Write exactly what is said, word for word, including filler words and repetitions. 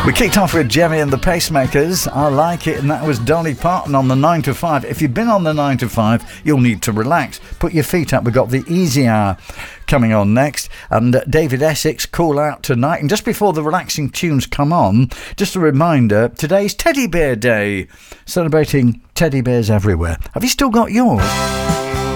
We kicked off with Jemmy and the Pacemakers. I like it, and that was Dolly Parton on the nine to five. If you've been on the nine to five, you'll need to relax. Put your feet up. We've got the Easy Hour coming on next, and uh, David Essex, Call Out Tonight. And just before the relaxing tunes come on, just a reminder, today's Teddy Bear Day, celebrating teddy bears everywhere. Have you still got yours?